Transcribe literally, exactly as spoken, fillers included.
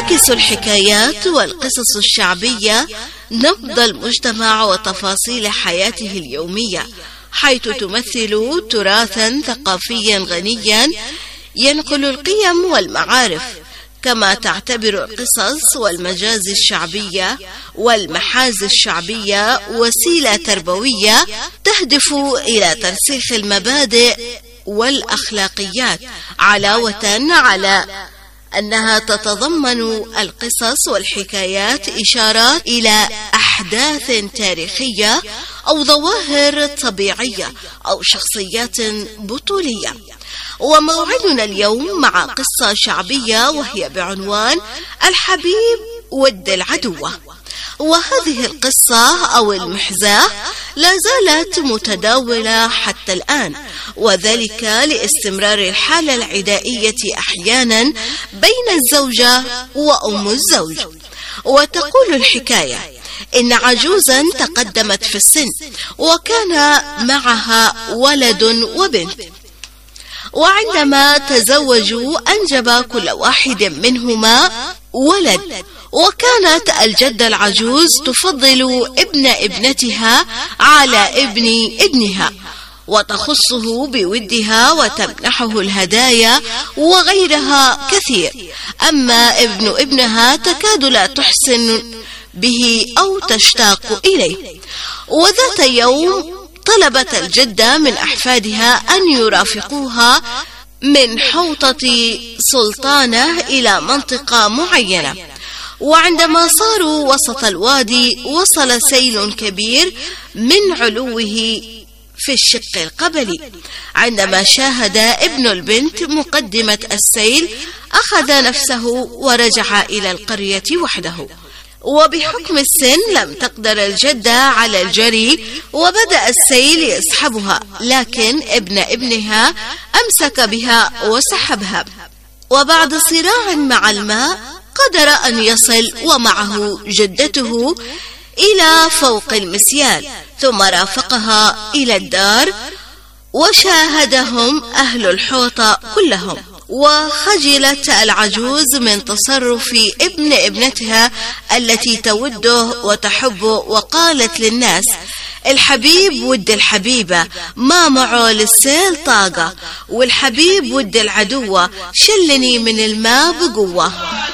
تعكس الحكايات والقصص الشعبية نبض المجتمع وتفاصيل حياته اليومية، حيث تمثل تراثا ثقافيا غنيا ينقل القيم والمعارف. كما تعتبر القصص والمجاز الشعبية والمحازي الشعبية وسيلة تربوية تهدف إلى ترسيخ المبادئ والأخلاقيات، علاوة على أنها تتضمن القصص والحكايات إشارات إلى أحداث تاريخية أو ظواهر طبيعية أو شخصيات بطولية. وموعدنا اليوم مع قصة شعبية وهي بعنوان الحبيب ود العدوة. وهذه القصة أو المحزاة لا زالت متداولة حتى الآن، وذلك لاستمرار الحالة العدائية أحيانا بين الزوجة وأم الزوج. وتقول الحكاية إن عجوزا تقدمت في السن وكان معها ولد وبنت، وعندما تزوجوا أنجب كل واحد منهما ولد. وكانت الجدة العجوز تفضل ابن ابنتها على ابن ابنها وتخصه بودها وتمنحه الهدايا وغيرها كثير، أما ابن ابنها تكاد لا تحسن به أو تشتاق إليه. وذات يوم طلبت الجدة من أحفادها أن يرافقوها من حوطة سلطانة إلى منطقة معينة. وعندما صاروا وسط الوادي وصل سيل كبير من علوه في الشق القبلي. عندما شاهد ابن البنت مقدمة السيل أخذ نفسه ورجع إلى القرية وحده. وبحكم السن لم تقدر الجدة على الجري وبدأ السيل يسحبها، لكن ابن ابنها أمسك بها وسحبها، وبعد صراع مع الماء قدر أن يصل ومعه جدته إلى فوق المسيال، ثم رافقها إلى الدار وشاهدهم أهل الحوطة كلهم. وخجلت العجوز من تصرف ابن ابنتها التي توده وتحبه، وقالت للناس: الحبيب ود الحبيبة، ما معه للسيل طاقة، والحبيب ود العدوة، شلني من الماء بقوة.